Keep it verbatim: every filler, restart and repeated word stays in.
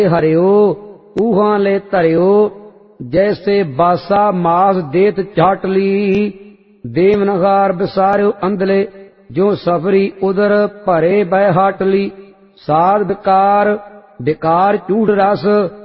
हरियो ऊहां ले धरियो, जैसे बासा मास देत चाटली। देवनगार बिसारियो अंधले, जो सफरी उदर भरे बै हाटली। साध विकार विकार झूठ रस,